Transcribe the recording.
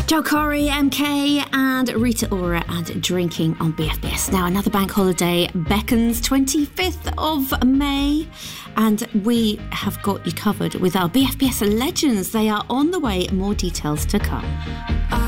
Joe Corey, MK and Rita Ora and Drinking on BFBS. Now another bank holiday beckons, 25th of May, and we have got you covered with our BFBS legends. They are on the way, more details to come.